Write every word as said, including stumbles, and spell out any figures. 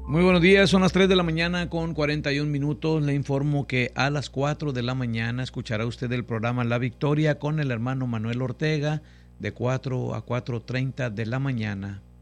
Muy buenos días, son las tres de la mañana con cuarenta y un minutos. Le informo que a las cuatro de la mañana escuchará usted el programa La Victoria con el hermano Manuel Ortega de cuatro a cuatro treinta de la mañana.